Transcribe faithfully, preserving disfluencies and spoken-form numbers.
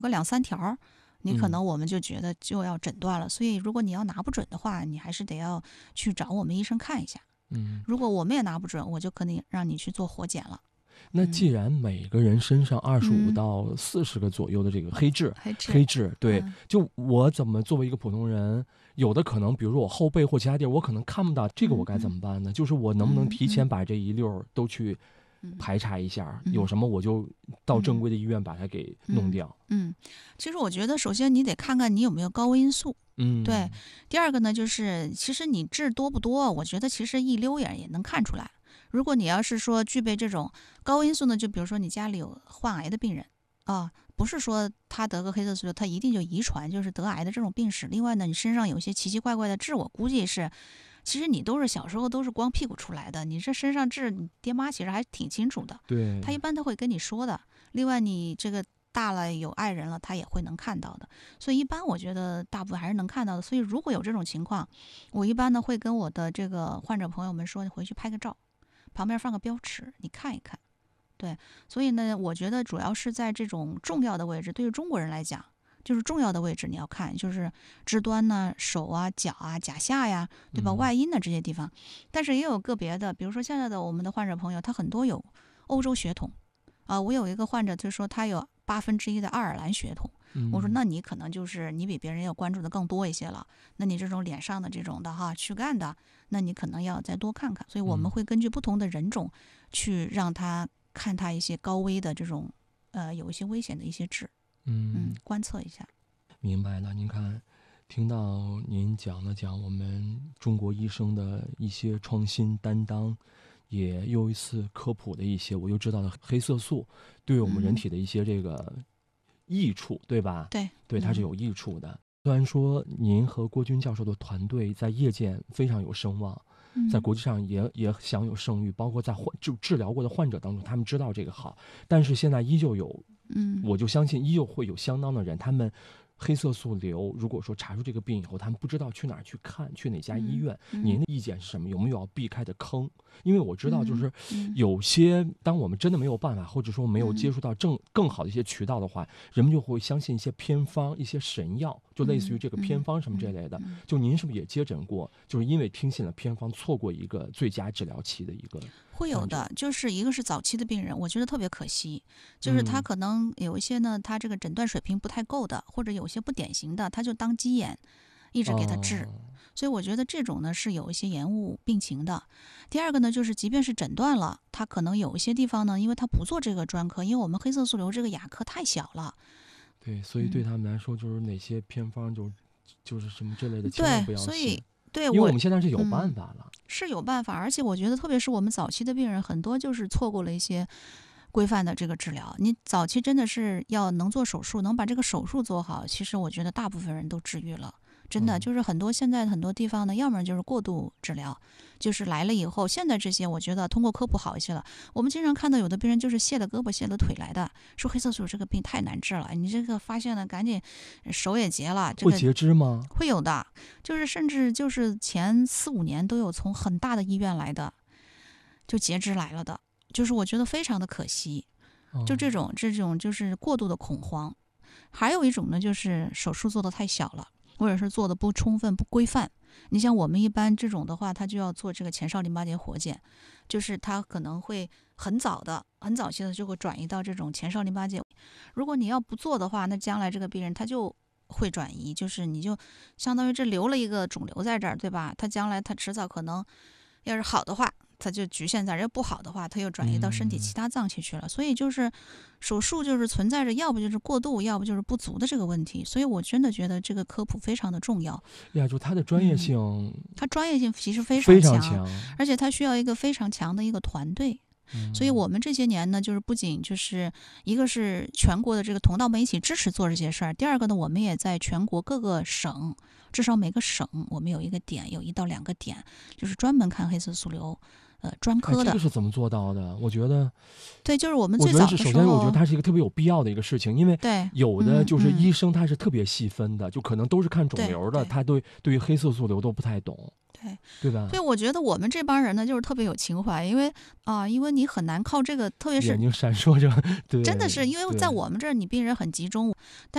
个两三条，你可嗯能我们就觉得就要诊断了。所以如果你要拿不准的话，你还是得要去找我们医生看一下。 嗯。 如果我们也拿不准，我就可能让你去做活检了。 那既嗯然每个人身上二十五嗯， 到四十个左右的这个黑痣， 还治， 黑痣，对， 嗯就我怎么作为一个普通人，有的可能，比如说我后背或其他地儿，我可能看不到，这个我该怎嗯嗯么办呢？就是我能不能提前嗯嗯把这一溜儿都去嗯排查一下，有嗯什么我就到正嗯规的医院把它给弄嗯掉。 嗯，其实我觉得首先你得看看你有没有高危因素。对， 嗯第二个呢，就是其实你痣多不多，我觉得其实一溜眼也能看出来。如果你要是说具备这种高危因素呢，就比如说你家里有患癌的病人啊，不是说他得个黑色素瘤，他一定就遗传，就是得癌的这种病史。另外呢，你身上有一些奇奇怪怪的痣，我估计是，其实你都是小时候都是光屁股出来的，你这身上痣，你爹妈其实还挺清楚的， 对， 他一般都会跟你说的。另外，你这个大了有爱人了，他也会能看到的。所以一般我觉得大部分还是能看到的。所以如果有这种情况，我一般呢会跟我的这个患者朋友们说，你回去拍个照，旁边放个标尺，你看一看。对，所以呢，我觉得主要是在这种重要的位置，对于中国人来讲，就是重要的位置你要看，就是肢端呢、手啊、脚啊、甲下呀，对吧？ 嗯外阴的这些地方。但是也有个别的，比如说现在的我们的患者朋友，他很多有欧洲血统啊、我有一个患者就说他有八分之一的爱尔兰血统。我说嗯那你可能就是你比别人要关注的更多一些了，那你这种脸上的这种的哈躯干的，那你可能要再多看看。所以我们嗯会根据不同的人种去让他看他一些高危的这种呃有一些危险的一些痣，嗯， 嗯， 观测一下。 明白了。您看，听到您讲了讲我们中国医生的一些创新担当，也又一次科普的一些，我又知道了黑色素对我们人嗯， 体的一些这个益处，对吧？ 对， 对，它是嗯有益处的。虽然说您和郭军教授的团队在业界非常有声望，在嗯国际上也也享有盛誉，包括在患就治疗过的患者当中，他们知道这个好，但是现在依旧有， 嗯我就相信依旧会有相当的人，他们黑色素瘤，如果说查出这个病以后，他们不知道去哪儿去看，去哪家医院。 嗯您的意见是什么？有没有要避开的坑？因为我知道，就是嗯有些当我们真的没有办法，或者说没有接嗯触到正更好的一些渠道的话，人们就会相信一些偏方、一些神药，就类似于这个偏方什么这类的。 嗯就您是不是也接诊过？就是因为听信了偏方，错过一个最佳治疗期的一个会有患者？ 的，就是一个是早期的病人，我觉得特别可惜，就是他嗯可能有一些呢，他这个诊断水平不太够的，或者有些不典型的，他就当鸡眼，一直给他治。 哦所以我觉得这种呢是有一些延误病情的。第二个呢，就是即便是诊断了，他可能有一些地方呢，因为他不做这个专科，因为我们黑色素瘤这个亚科太小了。 对，所以对嗯， 他们来说，就是哪些偏方就就是什么之类的，千万对， 不要所以信， 对我因为我们现在是有办嗯法了。 是有办法，而且我觉得特别是我们早期的病人，很多就是错过了一些规范的这个治疗。你早期真的是要能做手术，能把这个手术做好，其实我觉得大部分人都治愈了。真的嗯就是很多现在很多地方呢，要么就是过度治疗，就是来了以后，现在这些我觉得通过科普好一些了。我们经常看到有的病人就是卸了胳膊卸了腿来的，说黑色素这个病太难治了，你这个发现了赶紧手也截了，这个会截肢吗？ 会有的，就是甚至就是前四五年都有从很大的医院来的，就截肢来了的，就是我觉得非常的可惜。就这哦种这种就是过度的恐慌。还有一种呢，就是手术做的太小了，或者是做的不充分、不规范。你像我们一般这种的话，他就要做这个前哨淋巴结活检，就是他可能会很早的、很早期的就会转移到这种前哨淋巴结。如果你要不做的话，那将来这个病人他就会转移，就是你就相当于这留了一个肿瘤在这儿，对吧？他将来他迟早可能要是好的话，它就局限在；要不好的话，它又转移到身体其他脏器去了。所以就是手术就是存在着要不就是过度，要不就是不足的这个问题。所以我真的觉得这个科普非常的重要。 呀，就他的专业嗯， 性它专业性其实非非常强， 常强。 而且它需要一个非常强的一个团队。所以嗯我们这些年呢，就是不仅就是一个是全国的这个同道们一起支持做这些事儿，第二个呢，我们也在全国各个省，至少每个省我们有一个点，有一到两个点，就是专门看黑色素瘤呃专哎， 科的。 这个是怎么做到的？我觉得， 对，就是我们我觉得是最早的时首先，我觉得候， 它是一个特别有必要的一个事情，因为对， 有的嗯嗯， 就是医生他是特别细分的，就可能都是看肿对瘤的， 对他对对于黑色素瘤都不太懂， 对。 对吧？ 对，我觉得我们这帮人呢，就是特别有情怀，因为啊、因为你很难靠这个，特别是眼睛闪烁着，对真的是因为在对。 我们这儿，你病人很集中，但